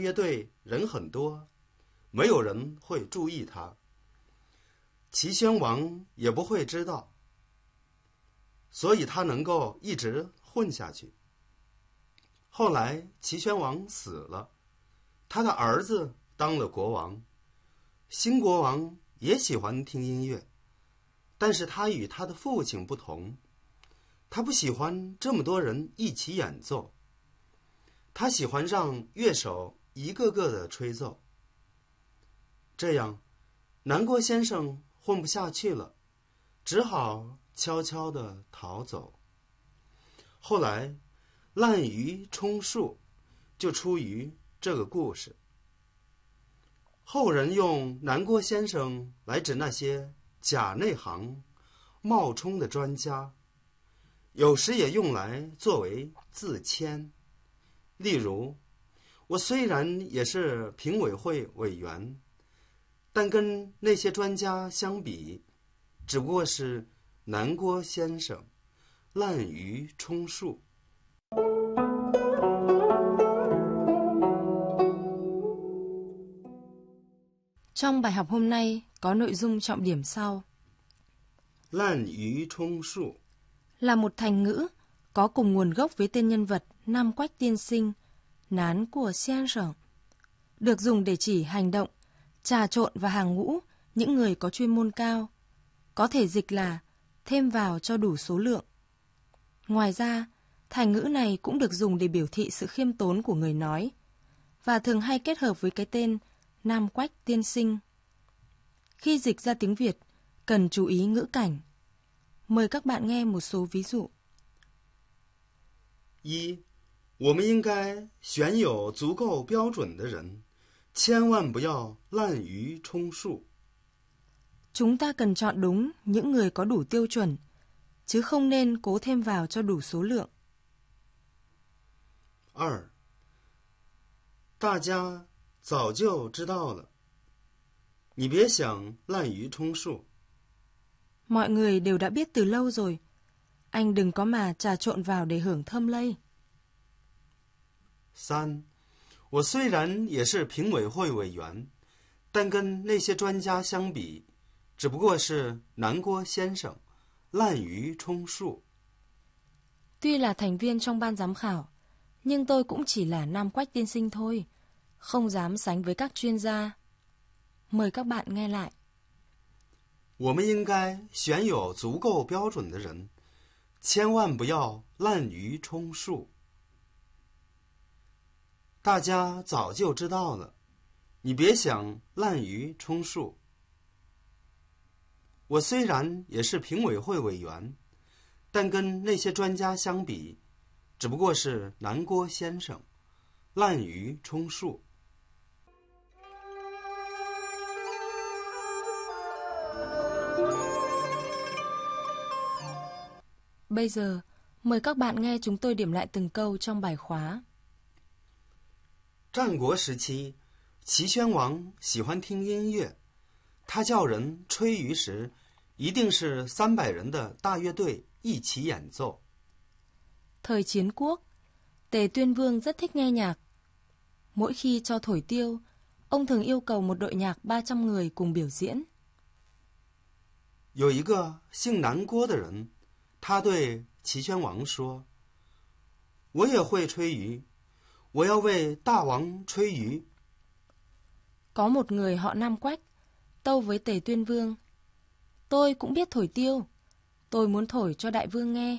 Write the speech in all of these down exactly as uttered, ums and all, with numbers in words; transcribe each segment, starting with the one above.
乐队人很多，没有人会注意他，齐宣王也不会知道，所以他能够一直混下去。后来齐宣王死了，他的儿子当了国王。新国王也喜欢听音乐，但是他与他的父亲不同，他不喜欢这么多人一起演奏，他喜欢让乐手一个个的吹奏。这样南郭先生混不下去了，只好悄悄地逃走。后来滥竽充数就出于这个故事。后人用南郭先生来指那些假内行冒充的专家，有时也用来作为自谦。例如，我虽然也是评委会委员，但跟那些专家相比，只不过是南郭先生滥竽充数。 Trong bài học hôm nay có nội dung trọng điểm sau. 滥竽充数 là một thành ngữ có cùng nguồn gốc với tên nhân vật Nam Quách tiên sinh, Nán của Xian Sở, được dùng để chỉ hành động, trà trộn vào hàng ngũ những người có chuyên môn cao, có thể dịch là thêm vào cho đủ số lượng. Ngoài ra, thành ngữ này cũng được dùng để biểu thị sự khiêm tốn của người nói, và thường hay kết hợp với cái tên Nam Quách tiên sinh. Khi dịch ra tiếng Việt, cần chú ý ngữ cảnh. Mời các bạn nghe một số ví dụ. 一，我们应该选有足够标准的人，千万不要滥竽充数。 Chúng ta cần chọn đúng những người có đủ tiêu chuẩn, chứ không nên cố thêm vào cho đủ số lượng. 二，大家早就知道了，你别想滥竽充数。 Mọi người đều đã biết từ lâu rồi. Anh đừng có mà trà trộn vào để hưởng thơm lây. 三，我虽然也是评委会委员，但跟那些专家相比，只不过是南郭先生滥竽充数。 Tuy là thành viên trong ban giám khảo, nhưng tôi cũng chỉ là Nam Quách tiên sinh thôi, không dám sánh với các chuyên gia. Mời các bạn nghe lại. 我们应该选有足够标准的人，千万不要滥竽充数。大家早就知道了，你别想滥竽充数。我虽然也是评委会委员，但跟那些专家相比，只不过是南郭先生滥竽充数。 Bây giờ, mời các bạn nghe chúng tôi điểm lại từng câu trong bài khóa. 战国时期，齐宣王喜欢听音乐，他叫人吹竽时，一定是三百人的大乐队一起演奏。 Thời chiến quốc, Tề Tuyên Vương rất thích nghe nhạc. Mỗi khi cho thổi tiêu, ông thường yêu cầu một đội nhạc ba trăm người cùng biểu diễn. 有一个姓南郭的人，他对齐宣王说：“我也会吹竽，我要为大王吹竽。” Có một người họ Nam Quách tâu với Tề Tuyên Vương: Tôi cũng biết thổi tiêu, tôi muốn thổi cho đại vương nghe.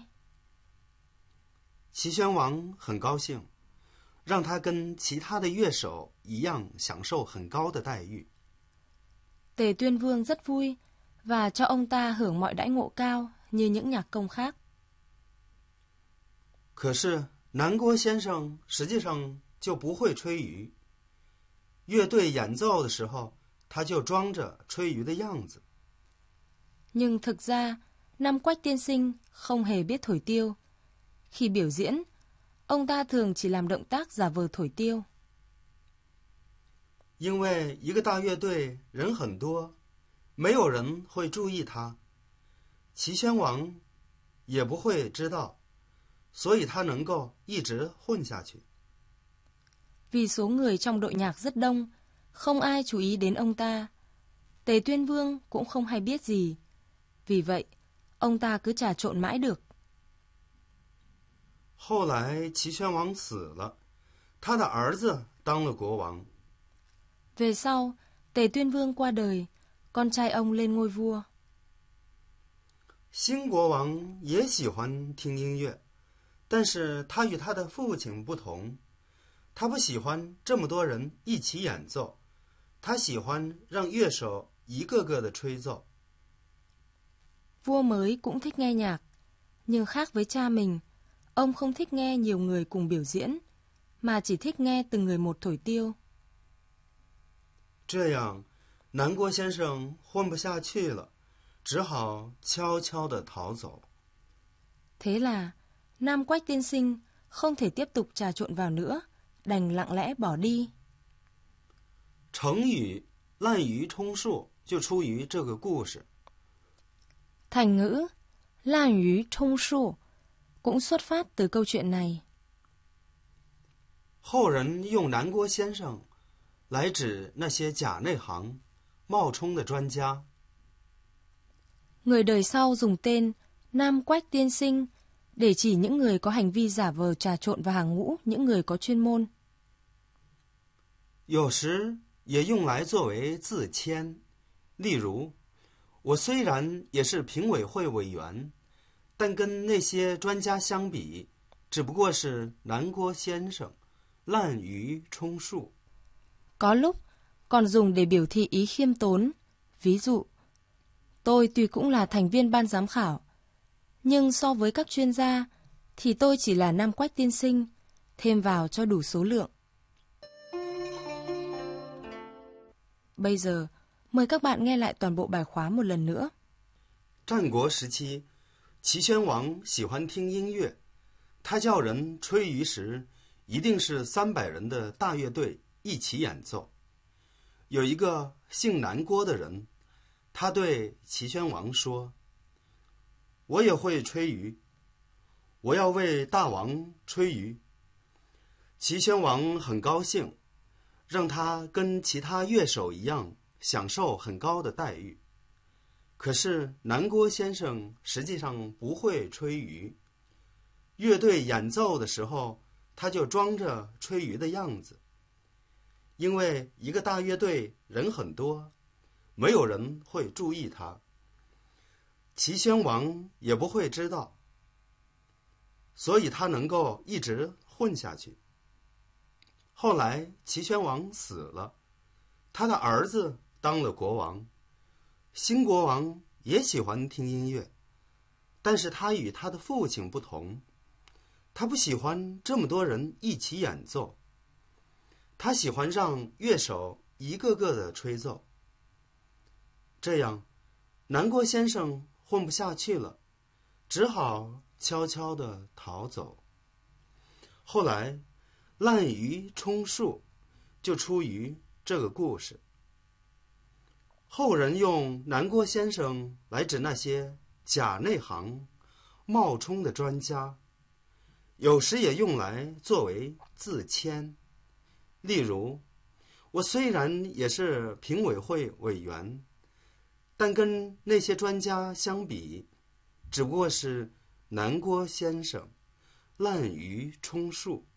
齐宣王很高兴，让他跟其他的乐手一样享受很高的待遇。 Tề Tuyên Vương rất vui và cho ông ta hưởng mọi đãi ngộ cao như những nhạc công khác. 可是南郭先生实际上就不会吹竽，乐队演奏的时候，他就装着吹竽的样子。 Nhưng thực ra, Nam Quách tiên sinh không hề biết thổi tiêu. Khi biểu diễn, ông ta thường chỉ làm động tác giả vờ thổi tiêu. 因为一个大乐队人很多，没有人会注意他，齐宣王也不会知道，所以他能够一直混下去。 Vì số người trong đội nhạc rất đông, không ai chú ý đến ông ta. Tề Tuyên Vương cũng không hay biết gì. Vì vậy, ông ta cứ trà trộn mãi được. 后来齐宣王死了，他的儿子当了国王。 Về sau, Tề Tuyên Vương qua đời, con trai ông lên ngôi vua. 新国王也喜欢听音乐，但是他与他的父亲不同，他不喜欢这么多人一起演奏，他喜欢让乐手一个个的吹奏。 Vua mới cũng thích nghe nhạc, nhưng khác với cha mình, ông không thích nghe nhiều người cùng biểu diễn, mà chỉ thích nghe từng người một thổi tiêu. 这样，南郭先生混不下去了，只好悄悄地逃走。 Thế là, Nam Quách tiên sinh không thể tiếp tục trà trộn vào nữa, đành lặng lẽ bỏ đi. 成语“滥竽充数”就出于这个故事。 Thành ngữ Lan Yu Trung Su cũng xuất phát từ câu chuyện này. 后人用南郭先生来指那些假内行、冒充的专家。 Người đời sau dùng tên Nam Quách tiên sinh để chỉ những người có hành vi giả vờ trà trộn vào hàng ngũ những người có chuyên môn. 有时也用来作为自谦，例如，我虽然也是评委会委员，但跟那些专家相比，只不过是南郭先生，滥竽充数。 Có lúc còn dùng để biểu thị ý khiêm tốn. Ví dụ, tôi tuy cũng là thành viên ban giám khảo, nhưng so với các chuyên gia thì tôi chỉ là Nam Quách tiên sinh, thêm vào cho đủ số lượng. Bây giờ, mời các bạn nghe lại toàn bộ bài khóa một lần nữa. 战国时期，齐宣王喜欢听音乐，他叫人吹竽时，一定是三百人的大乐队一起演奏。有一个姓南郭的人，他对齐宣王说：“我也会吹竽，我要为大王吹竽。”齐宣王很高兴，让他跟其他乐手一样享受很高的待遇。可是南郭先生实际上不会吹竽，乐队演奏的时候，他就装着吹竽的样子。因为一个大乐队人很多，没有人会注意他，齐宣王也不会知道，所以他能够一直混下去。后来齐宣王死了，他的儿子当了国王。新国王也喜欢听音乐，但是他与他的父亲不同，他不喜欢这么多人一起演奏，他喜欢让乐手一个个的吹奏。这样，南郭先生混不下去了，只好悄悄地逃走。后来，滥竽充数就出于这个故事。后人用南郭先生来指那些假内行、冒充的专家，有时也用来作为自谦。例如，我虽然也是评委会委员，但跟那些专家相比，只不过是南郭先生滥竽充数。